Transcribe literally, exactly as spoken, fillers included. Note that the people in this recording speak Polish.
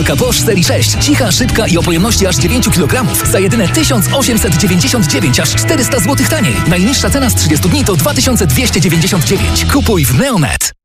Ładowarka Bosch serii sześć. Cicha, szybka i o pojemności aż dziewięć kilogramów. Za jedyne tysiąc osiemset dziewięćdziesiąt dziewięć, aż czterysta złotych taniej. Najniższa cena z trzydziestu dni to dwa tysiące dwieście dziewięćdziesiąt dziewięć. Kupuj w Neonet.